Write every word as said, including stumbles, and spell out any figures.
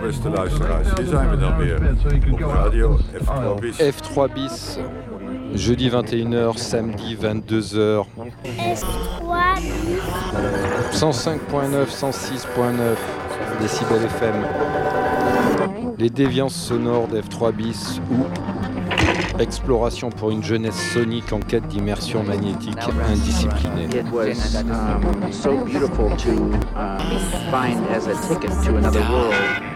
beste luisteraars. Hier zijn we dan weer op radio F trois bis. F trois bis, jeudi vingt et une heures, samedi vingt-deux heures. F trois bis. cent cinq point neuf, cent six point neuf décibels F M. Les déviances sonores d'F trois bis ou exploration pour une jeunesse sonique en quête d'immersion magnétique indisciplinée. It was um, so beautiful to uh, find as a ticket to another world.